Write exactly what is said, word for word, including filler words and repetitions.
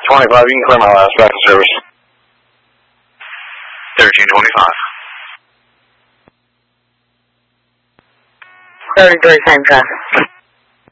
twenty-five, you can clear my last back to service. thirteen twenty-five. thirty-three, same time.